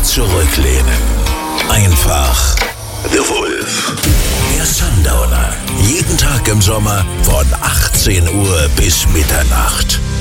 zurücklehnen. Einfach The Wolf. Der Sundowner. Jeden Tag im Sommer von 18 Uhr bis Mitternacht.